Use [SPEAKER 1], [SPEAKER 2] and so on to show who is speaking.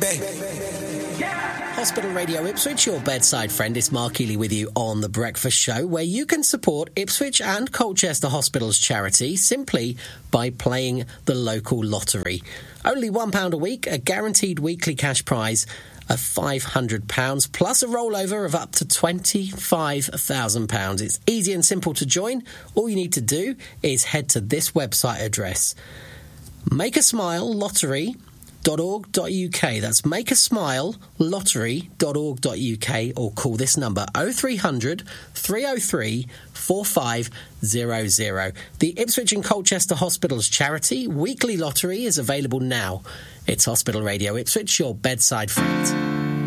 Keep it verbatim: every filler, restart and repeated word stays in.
[SPEAKER 1] Hospital Radio Ipswich, your bedside friend. It's Mark Ely with you on The Breakfast Show, where you can support Ipswich and Colchester Hospitals charity simply by playing the local lottery. Only one pound a week, a guaranteed weekly cash prize of five hundred pounds, plus a rollover of up to twenty-five thousand pounds. It's easy and simple to join. All you need to do is head to this website address, make a smile lottery dot org dot U K. That's make a smile lottery dot org dot U K, or call this number oh three hundred, three oh three, four five zero zero. The Ipswich and Colchester Hospitals charity weekly lottery is available now. It's Hospital Radio Ipswich, your bedside friend.